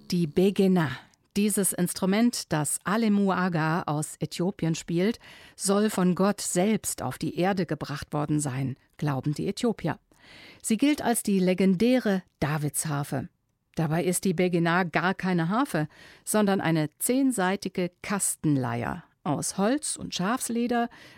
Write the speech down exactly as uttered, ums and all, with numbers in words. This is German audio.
Die Begena. Dieses Instrument, das Alemuaga aus Äthiopien spielt, soll von Gott selbst auf die Erde gebracht worden sein, glauben die Äthiopier. Sie gilt als die legendäre Davidsharfe. Dabei ist die Begena gar keine Harfe, sondern eine zehnsaitige Kastenleier aus Holz und Schafsleder